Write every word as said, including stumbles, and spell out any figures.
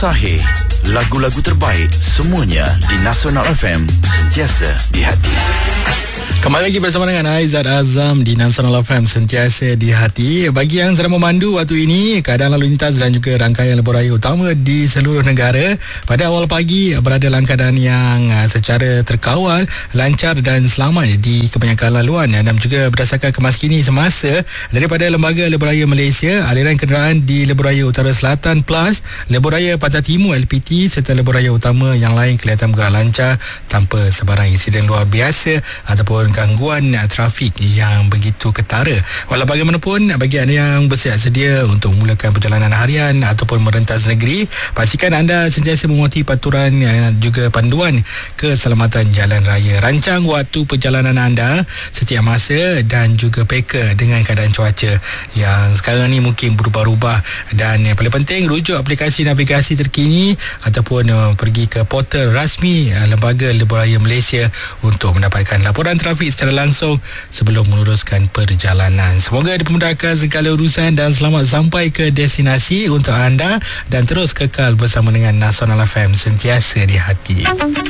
Sahih. Lagu-lagu terbaik semuanya di Nasional F M, sentiasa di hati. Kembali lagi bersama dengan Aizat Azam di Nasional F M, sentiasa di hati. Bagi yang sedang memandu waktu ini, keadaan lalu lintas dan juga rangkaian lebuh raya utama di seluruh negara pada awal pagi berada dalam keadaan yang secara terkawal, lancar dan selamat di kebanyakan laluan. Dan juga berdasarkan kemaskini semasa daripada Lembaga Lebuh Raya Malaysia, aliran kenderaan di Lebuh Raya Utara Selatan Plus, Lebuh Raya Pantai Timur L P T serta lebuh raya utama yang lain kelihatan bergerak lancar tanpa sebarang insiden luar biasa ataupun gangguan uh, trafik yang begitu ketara. Walau bagaimanapun, bagi anda yang bersiap sedia untuk memulakan perjalanan harian ataupun merentas negeri, pastikan anda sentiasa mematuhi peraturan uh, juga panduan keselamatan jalan raya. Rancang waktu perjalanan anda setiap masa dan juga peka dengan keadaan cuaca yang sekarang ni mungkin berubah-ubah. Dan yang paling penting, rujuk aplikasi navigasi terkini ataupun uh, pergi ke portal rasmi uh, Lembaga Lebuh Raya Malaysia untuk mendapatkan laporan trafik secara langsung sebelum meneruskan perjalanan. Semoga dipermudahkan segala urusan dan selamat sampai ke destinasi untuk anda dan terus kekal bersama dengan Nasional F M, sentiasa di hati.